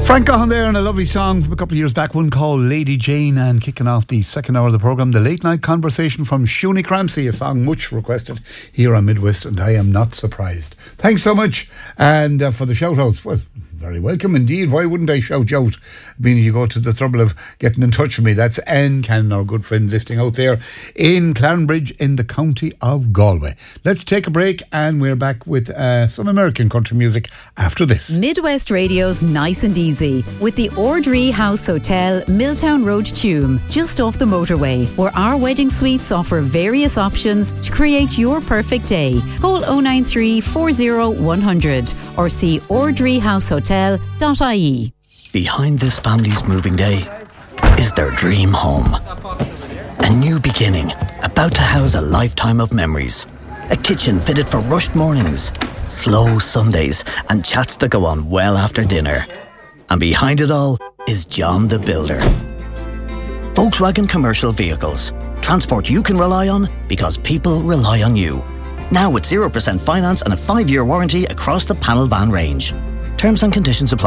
Frank Gahan there, and a lovely song from a couple of years back, one called Lady Jane, and kicking off the second hour of the programme, the late night conversation from Shuni Cramsey, a song much requested here on Midwest, and I am not surprised. Thanks so much, and for the shout outs, well, very welcome indeed. Why wouldn't I shout out? I mean, you go to the trouble of getting in touch with me. That's Anne Cannon, our good friend listening out there in Clarenbridge in the county of Galway. Let's take a break, and we're back with some American country music after this. Midwest Radio's Nice and Easy with the Ordree House Hotel, Milltown Road, Tuam, just off the motorway, where our wedding suites offer various options to create your perfect day. Call 093 40 100 or see ordreehousehotel.ie. Behind this family's moving day is their dream home. A new beginning, about to house a lifetime of memories. A kitchen fitted for rushed mornings, slow Sundays, and chats that go on well after dinner. And behind it all is John the Builder. Volkswagen Commercial Vehicles. Transport you can rely on because people rely on you. Now with 0% finance and a 5-year warranty across the panel van range. Terms and conditions apply.